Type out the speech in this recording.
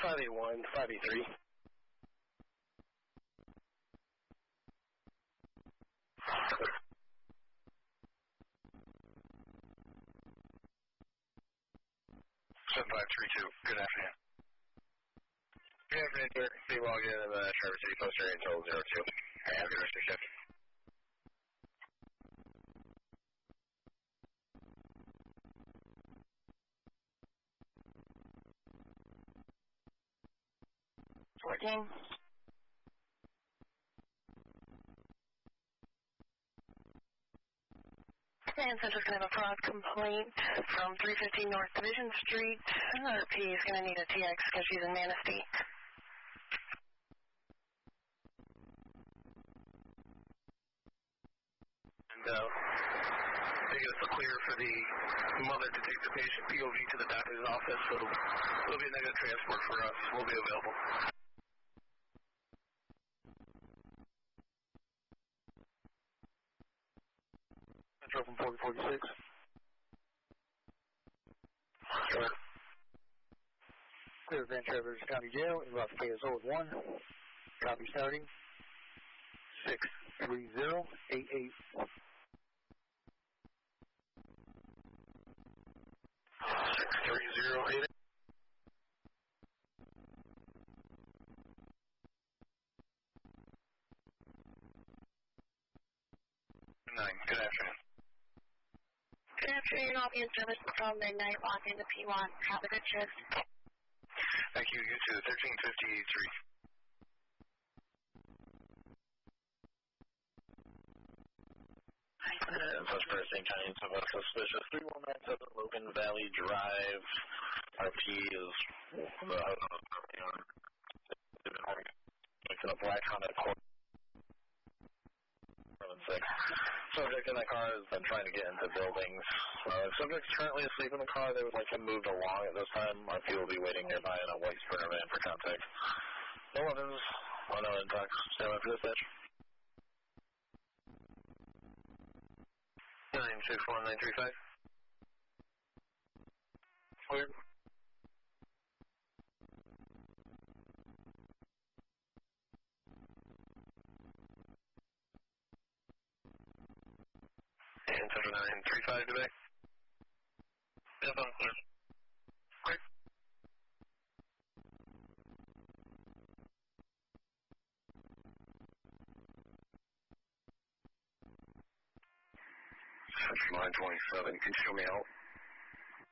581, 583. Good afternoon. Good afternoon, sir. Stay logged in the Traverse City Post area until 02. Have a good rest of your shift. Working. And Central's going to have a fraud complaint from 315 North Division Street. RP is going to need a TX because she's in Manistee. And they get us a clear for the mother to take the patient POV to the doctor's office, so it'll be a negative transport for us. We'll be available. Central from 4046. Sure. Clear Van Traverse County Jail in Rough KSO with 1. Copy starting 63088. 63088. 9. Good afternoon. Good afternoon. I'll be in service from midnight. Log into P1. Have a good shift. Thank you. You too. 1353. Suspect St. John's of a suspicious 3197 Logan Valley Drive. RP is the property owner. It's in a black Honda Accord. 76. Subject in that car has been trying to get into buildings. Subject's currently asleep in the car. They would like him moved along at this time. RP will be waiting nearby in a white Sprinter van for contact. No weapons. On in talk. Stand by for dispatch. 961-935. Clear. And 7935 today. Yep, I'm clear. Clear. Line 27, can you show me out?